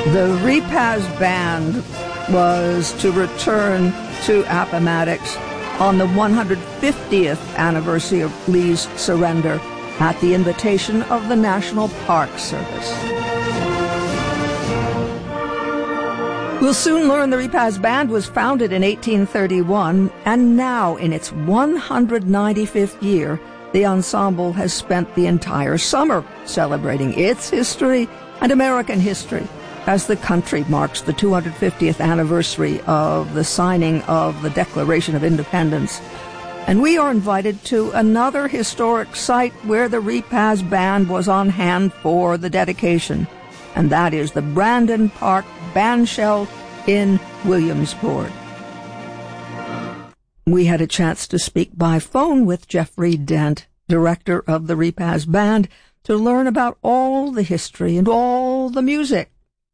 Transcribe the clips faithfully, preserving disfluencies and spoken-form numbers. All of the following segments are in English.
The Repaz Band was to return to Appomattox on the one hundred fiftieth anniversary of Lee's surrender at the invitation of the National Park Service. We'll soon learn the Repaz Band was founded in eighteen thirty-one, and now in its one hundred ninety-fifth year, the ensemble has spent the entire summer celebrating its history and American history as the country marks the two hundred fiftieth anniversary of the signing of the Declaration of Independence. And we are invited to another historic site where the Repaz Band was on hand for the dedication, and that is the Brandon Park Bandshell in Williamsport. We had a chance to speak by phone with Jeffrey Dent, director of the Repaz Band, to learn about all the history and all the music.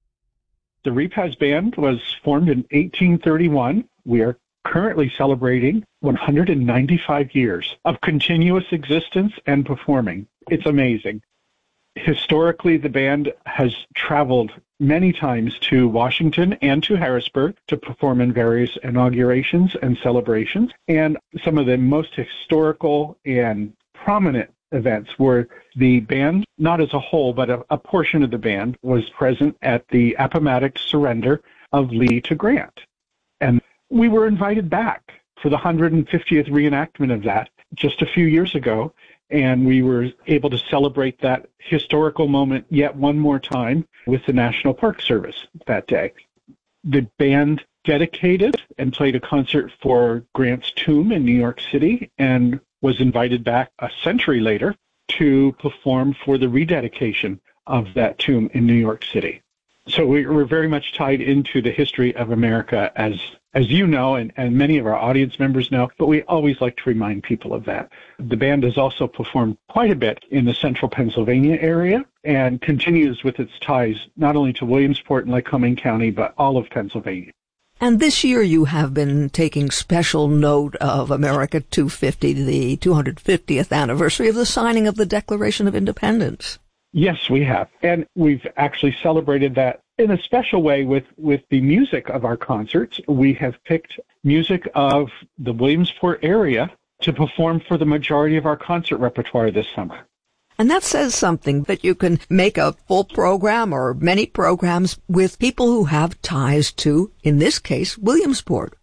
The Repaz Band was formed in eighteen thirty-one. We are currently celebrating one hundred ninety-five years of continuous existence and performing. It's amazing. Historically, the band has traveled many times to Washington and to Harrisburg to perform in various inaugurations and celebrations. And some of the most historical and prominent events were the band, not as a whole, but a, a portion of the band was present at the Appomattox surrender of Lee to Grant. And we were invited back for the one hundred fiftieth reenactment of that just a few years ago, and we were able to celebrate that historical moment yet one more time with the National Park Service that day. The band dedicated and played a concert for Grant's tomb in New York City and was invited back a century later to perform for the rededication of that tomb in New York City. So we, we're very much tied into the history of America, as as you know, and, and many of our audience members know, but we always like to remind people of that. The band has also performed quite a bit in the central Pennsylvania area and continues with its ties not only to Williamsport and Lycoming County, but all of Pennsylvania. And this year you have been taking special note of America two fifty, the two hundred fiftieth anniversary of the signing of the Declaration of Independence. Yes, we have. And we've actually celebrated that in a special way with, with the music of our concerts. We have picked music of the Williamsport area to perform for the majority of our concert repertoire this summer. And that says something, that you can make a full program or many programs with people who have ties to, in this case, Williamsport.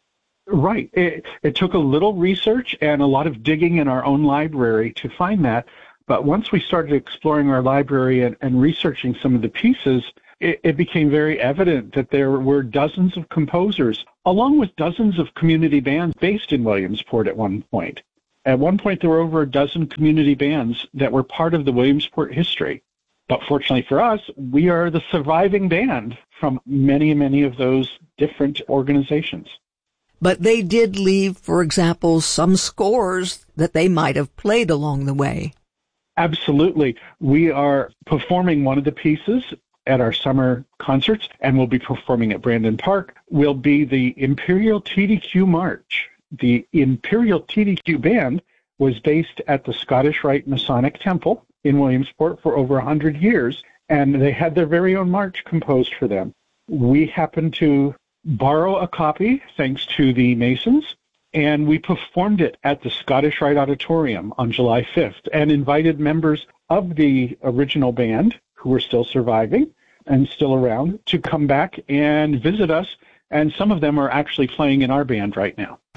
Right. It, it took a little research and a lot of digging in our own library to find that. But once we started exploring our library and, and researching some of the pieces, it, it became very evident that there were dozens of composers, along with dozens of community bands based in Williamsport at one point. At one point, there were over a dozen community bands that were part of the Williamsport history. But fortunately for us, we are the surviving band from many, many of those different organizations. But they did leave, for example, some scores that they might have played along the way. Absolutely. We are performing one of the pieces at our summer concerts, and we'll be performing at Brandon Park, will be the Imperial T D Q March. The Imperial T D Q Band was based at the Scottish Rite Masonic Temple in Williamsport for over one hundred years, and they had their very own march composed for them. We happened to borrow a copy, thanks to the Masons, and we performed it at the Scottish Rite Auditorium on July fifth and invited members of the original band, who were still surviving and still around, to come back and visit us, and some of them are actually playing in our band right now.